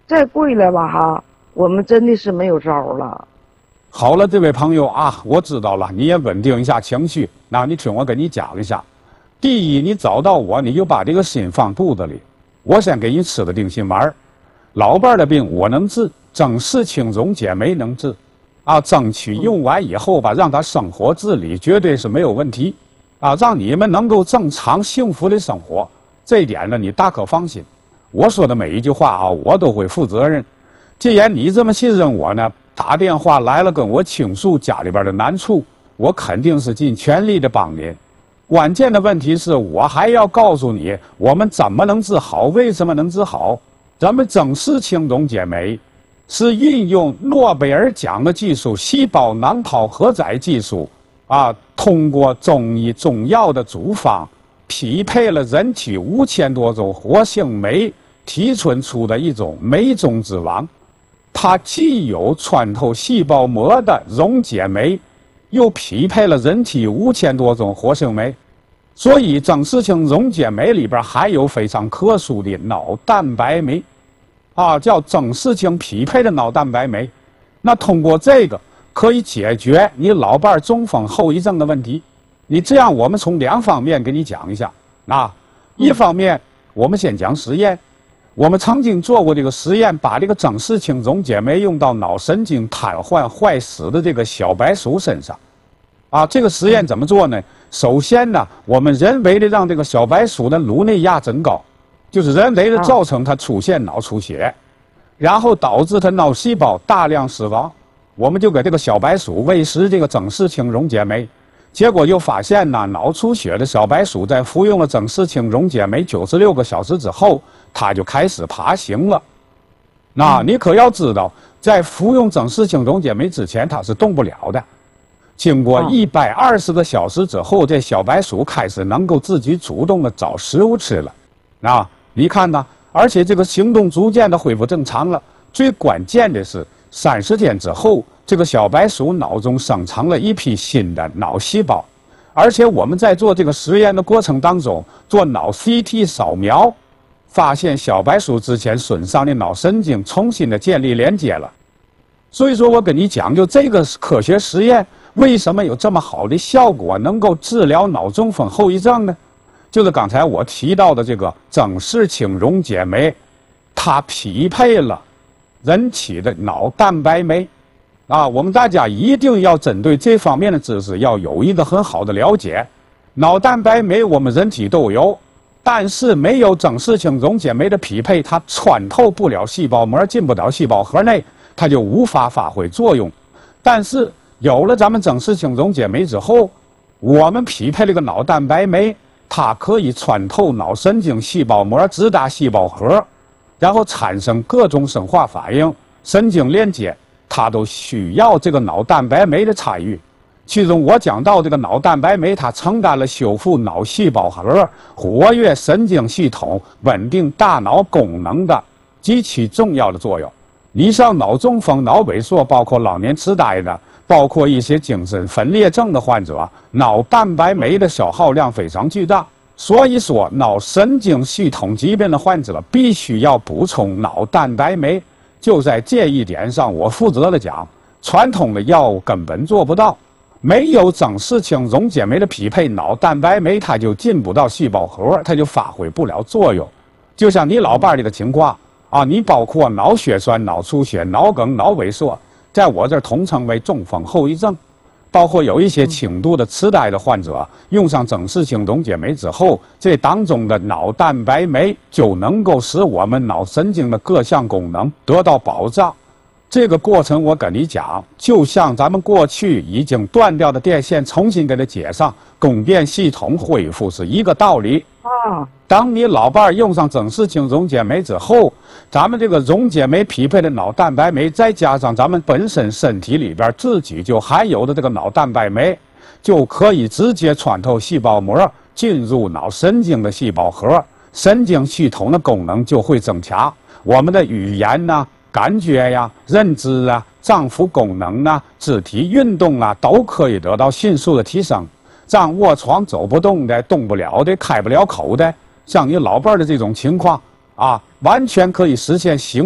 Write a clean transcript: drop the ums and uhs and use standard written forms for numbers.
再贵了吧哈，我们真的是没有招了。 好了，这位朋友啊，我知道了，你也稳定一下情绪。那你听我跟你讲一下，第一，你找到我，你就把这个心放肚子里。我先给你吃的定心丸，老伴儿的病我能治，整氏青溶解酶能治，啊，争取用完以后吧，让他生活自理绝对是没有问题，啊，让你们能够正常幸福的生活，这一点呢，你大可放心。我说的每一句话啊，我都会负责任。既然你这么信任我呢，打电话来了跟我倾诉家里边的难处，我肯定是尽全力的帮您。关键的问题是我还要告诉你，我们怎么能治好，为什么能治好。咱们整氏青溶解酶是运用诺贝尔奖的技术，细胞囊泡荷载技术啊，通过中医中药的组方，匹配了人体5000多种活性酶提纯出的一种酶中之王。它既有穿透细胞膜的溶解酶，又匹配了人体5000多种活性酶，所以整氏青溶解酶里边含有非常特殊的脑蛋白酶，啊，叫整氏青匹配的脑蛋白酶。那通过这个可以解决你老伴中风后遗症的问题。你这样，我们从2方面给你讲一下。啊，一方面我们先讲实验。我们曾经做过这个实验，把这个整氏青溶解酶用到脑神经瘫痪坏死的这个小白鼠身上。啊，这个实验怎么做呢？首先呢，我们人为的让这个小白鼠的颅内压增高，就是人为的造成它出现脑出血，然后导致它脑细胞大量死亡。我们就给这个小白鼠喂食这个整氏青溶解酶，结果就发现呢，脑出血的小白鼠在服用了整氏青溶解酶96个小时之后，它就开始爬行了。那你可要知道，在服用整氏青溶解酶之前，它是动不了的。经过120个小时之后，这小白鼠开始能够自己主动的找食物吃了。啊，你看呢？而且这个行动逐渐的恢复正常了。最关键的是，30天之后，这个小白鼠脑中生成了一批新的脑细胞，而且我们在做这个实验的过程当中，做脑 CT 扫描，发现小白鼠之前损伤的脑神经重新的建立连接了。所以说我跟你讲，就这个科学实验为什么有这么好的效果，能够治疗脑中风后遗症呢？就是刚才我提到的这个整氏青溶解酶，它匹配了人体的脑蛋白酶。啊，我们大家一定要针对这方面的知识要有一个很好的了解。脑蛋白酶我们人体都有，但是没有整氏青溶解酶的匹配，它穿透不了细胞膜，进不了细胞核内，它就无法发挥作用。但是有了咱们整氏青溶解酶之后，我们匹配了个脑蛋白酶，它可以穿透脑神经细胞膜，直达细胞核，然后产生各种生化反应、神经连接，它都需要这个脑蛋白酶的参与。其中我讲到这个脑蛋白酶，它承担了修复脑细胞核、活跃神经系统、稳定大脑功能的极其重要的作用。你像脑中风、脑萎缩，包括老年痴呆的，包括一些精神分裂症的患者，脑蛋白酶的消耗量非常巨大。所以说，脑神经系统疾病的患者必须要补充脑蛋白酶。就在这一点上，我负责的讲，传统的药物根本做不到。没有整氏青溶解酶的匹配，脑蛋白酶它就进不到细胞核，它就发挥不了作用。就像你老伴儿这个情况啊，你包括脑血栓、脑出血、脑梗、脑萎缩，在我这儿统称为中风后遗症。包括有一些轻度的痴呆的患者，用上整氏青溶解酶之后，这当中的脑蛋白酶就能够使我们脑神经的各项功能得到保障。这个过程我跟你讲，就像咱们过去已经断掉的电线重新给它接上，供电系统恢复是一个道理。当你老伴儿用上整氏青溶解酶之后，咱们这个溶解酶匹配的脑蛋白酶，再加上咱们本身身体里边自己就含有的这个脑蛋白酶，就可以直接穿透细胞膜，进入脑神经的细胞核，神经系统的功能就会增强，我们的语言呐、感觉呀、认知啊、脏腑功能啊、肢体运动啊，都可以得到迅速的提升。让卧床走不动的、动不了的、开不了口的，像你老伴儿的这种情况啊，完全可以实现行